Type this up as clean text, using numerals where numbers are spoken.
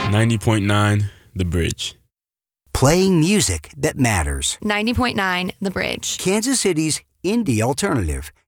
90.9 The Bridge. Playing music that matters. 90.9 The Bridge. Kansas City's indie alternative.